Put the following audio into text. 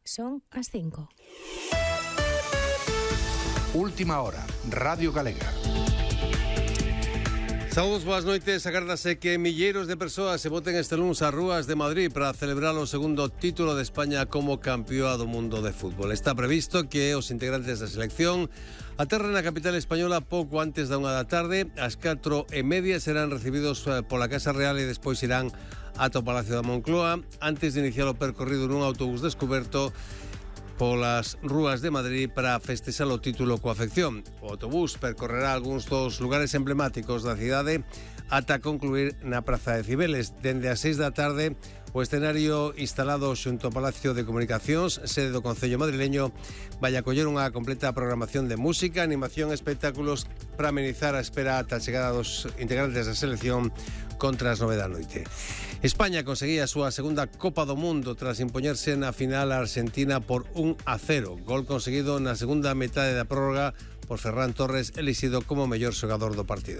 Son as 5. Última hora, Radio Galega. Saúdos, boas noites. Agárdase que milleiros de persoas se boten este luns ás rúas de Madrid para celebrar o segundo título de España como campeoa do mundo de fútbol. Está previsto que os integrantes da selección aterren na capital española pouco antes da 1 da tarde. Ás 4:30 serán recibidos pola Casa Real e despois irán ata o Palacio da Moncloa antes de iniciar o percorrido nun autobús descuberto polas rúas de Madrid para festexar o título coa afección. O autobús percorrerá algúns dos lugares emblemáticos da cidade ata concluir na Praza de Cibeles. Dende as 6 da tarde, o escenario instalado xunto ao Palacio de Comunicacións, sede do Concello madrileño, vai acoller unha completa programación de música, animación e espectáculos para amenizar a espera ata a chegada dos integrantes da selección contra as 9 da noite. España conseguía a súa segunda Copa do Mundo tras impoñerse na final a Argentina por 1-0. Gol conseguido na segunda metade da prórroga por Ferran Torres, elixido como mellor xogador do partido.